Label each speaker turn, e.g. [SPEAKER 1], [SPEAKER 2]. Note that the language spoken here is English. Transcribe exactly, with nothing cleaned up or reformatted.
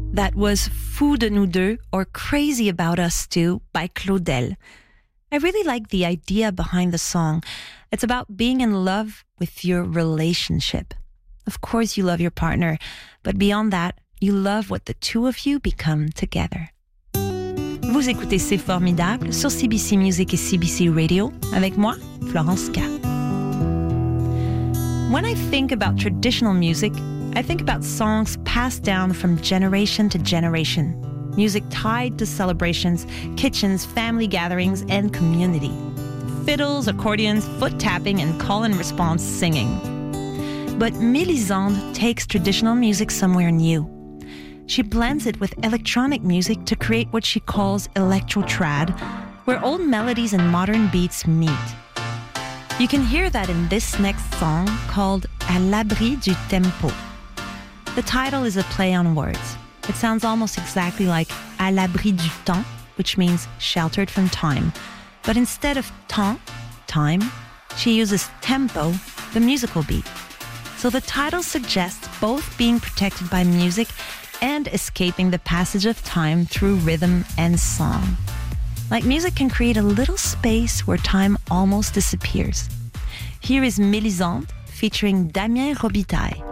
[SPEAKER 1] That was Fou de nous deux, or Crazy About Us Two by Claudel. I really like the idea behind the song. It's about being in love with your relationship. Of course you love your partner, but beyond that, you love what the two of you become together. Vous écoutez C'est Formidable sur C B C Music et C B C Radio avec moi, Florence K. When I think about traditional music, I think about songs passed down from generation to generation. Music tied to celebrations, kitchens, family gatherings, and community. Fiddles, accordions, foot tapping, and call and response singing. But Mélisande takes traditional music somewhere new. She blends it with electronic music to create what she calls electro-trad, where old melodies and modern beats meet. You can hear that in this next song called À l'abri du tempo. The title is a play on words. It sounds almost exactly like À l'abri du temps, which means sheltered from time. But instead of temps, time, she uses tempo, the musical beat. So the title suggests both being protected by music and escaping the passage of time through rhythm and song. Like music can create a little space where time almost disappears. Here is Mélisande featuring Damien Robitaille.